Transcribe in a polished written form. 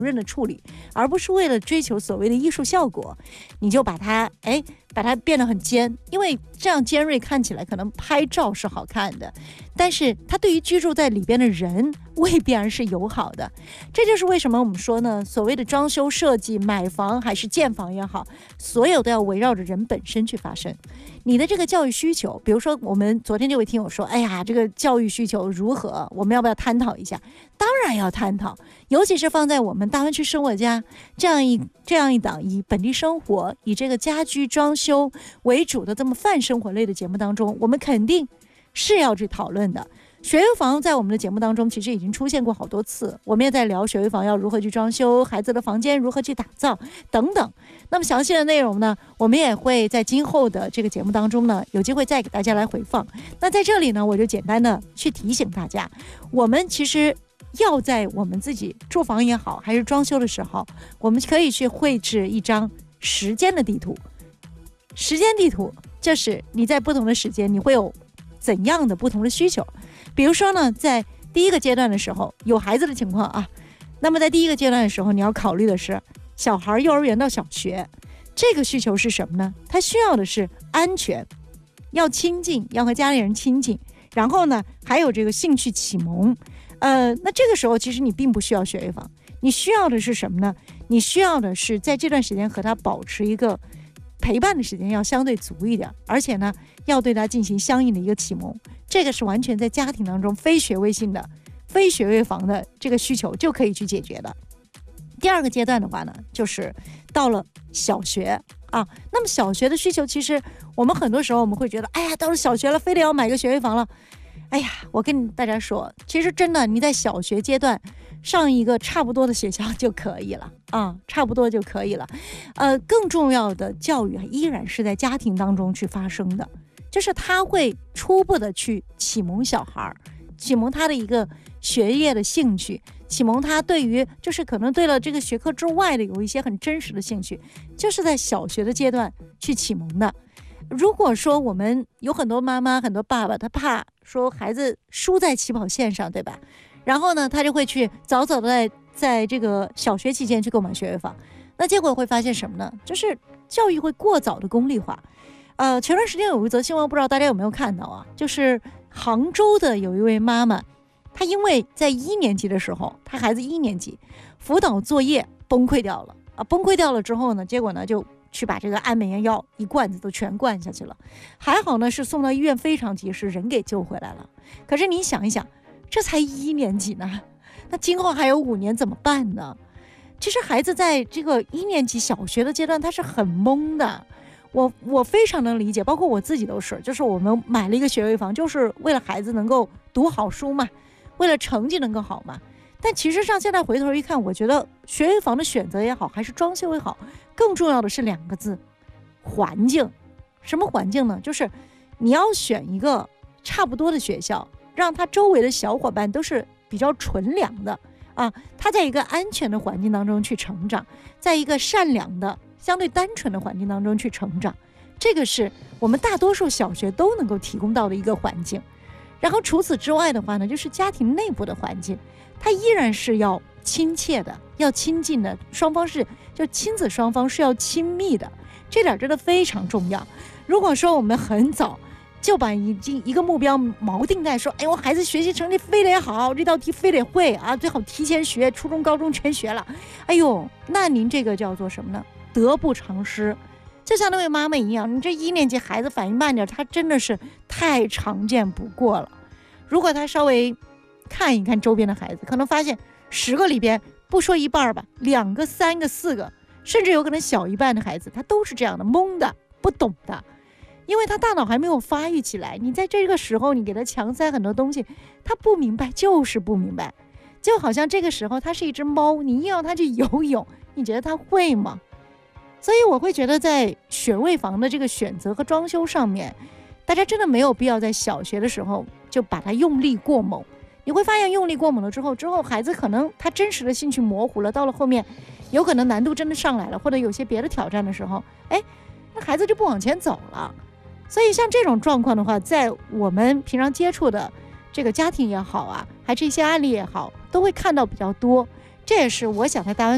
润的处理，而不是为了追求所谓的艺术效果，你就把它变得很尖，因为这样尖锐看起来可能拍照是好看的，但是它对于居住在里边的人未必然是友好的。这就是为什么我们说呢，所谓的装修设计，买房还是建房也好，所有都要围绕着人本身去发生。你的这个教育需求，比如说我们昨天这位听友说，哎呀，这个教育需求如何，我们要不要探讨一下？当然要探讨，尤其是放在我们大湾区生活家这样一档以本地生活、以这个家居装修为主的这么泛生活类的节目当中，我们肯定是要去讨论的。学位房在我们的节目当中其实已经出现过好多次，我们也在聊学位房要如何去装修，孩子的房间如何去打造等等。那么详细的内容呢，我们也会在今后的这个节目当中呢，有机会再给大家来回放。那在这里呢，我就简单的去提醒大家，我们其实要在我们自己住房也好，还是装修的时候，我们可以去绘制一张时间的地图。时间地图就是你在不同的时间，你会有怎样的不同的需求。比如说呢，在第一个阶段的时候，有孩子的情况啊，那么在第一个阶段的时候，你要考虑的是小孩幼儿园到小学，这个需求是什么呢？他需要的是安全，要亲近，要和家里人亲近，然后呢，还有这个兴趣启蒙。那这个时候其实你并不需要学位房，你需要的是什么呢？你需要的是在这段时间和他保持一个陪伴的时间要相对足一点，而且呢，要对他进行相应的一个启蒙。这个是完全在家庭当中非学位性的、非学位房的这个需求就可以去解决的。第二个阶段的话呢，就是到了小学啊。那么小学的需求，其实我们很多时候我们会觉得，哎呀，到了小学了，非得要买个学位房了。哎呀，我跟大家说，其实真的你在小学阶段上一个差不多的学校就可以了啊，差不多就可以了。更重要的教育依然是在家庭当中去发生的，就是他会初步的去启蒙小孩，启蒙他的一个学业的兴趣，启蒙他对于就是可能对了这个学科之外的有一些很真实的兴趣，就是在小学的阶段去启蒙的。如果说我们有很多妈妈很多爸爸，他怕说孩子输在起跑线上，对吧？然后呢，他就会去早早的在这个小学期间去购买学位房，那结果会发现什么呢？就是教育会过早的功利化。前段时间有一则新闻，不知道大家有没有看到啊？就是杭州的有一位妈妈，她因为在1年级的时候，她孩子1年级辅导作业崩溃掉了啊！崩溃掉了之后呢，结果呢就去把这个安眠药一罐子都全灌下去了，还好呢是送到医院非常及时，人给救回来了。可是你想一想，这才1年级呢，那今后还有5年怎么办呢？其实孩子在这个1年级小学的阶段，他是很懵的。我非常能理解，包括我自己都是，就是我们买了一个学位房，就是为了孩子能够读好书嘛，为了成绩能够好嘛。但其实上现在回头一看，我觉得学位房的选择也好，还是装修也好，更重要的是2个字：环境。什么环境呢？就是你要选一个差不多的学校，让他周围的小伙伴都是比较纯良的啊，他在一个安全的环境当中去成长，在一个善良的相对单纯的环境当中去成长，这个是我们大多数小学都能够提供到的一个环境。然后除此之外的话呢，就是家庭内部的环境，它依然是要亲切的，要亲近的，双方是就亲子双方是要亲密的，这点真的非常重要。如果说我们很早就把一个目标锚定在说，哎，我孩子学习成绩非得好，这道题非得会啊，最好提前学，初中高中全学了，哎呦，那您这个叫做什么呢？得不偿失。就像那位妈妈一样，你这1年级孩子反应慢点，他真的是太常见不过了。如果他稍微看一看周边的孩子，可能发现10个里边不说1半吧，2个、3个、4个，甚至有可能小一半的孩子，他都是这样的，懵的，不懂的，因为他大脑还没有发育起来。你在这个时候，你给他强塞很多东西，他不明白就是不明白。就好像这个时候他是一只猫，你硬要他去游泳，你觉得他会吗？所以我会觉得在学位房的这个选择和装修上面，大家真的没有必要在小学的时候就把它用力过猛。你会发现用力过猛了之后孩子可能他真实的兴趣模糊了，到了后面有可能难度真的上来了，或者有些别的挑战的时候，那孩子就不往前走了。所以像这种状况的话，在我们平常接触的这个家庭也好啊，还是一些案例也好，都会看到比较多。这也是我想在大湾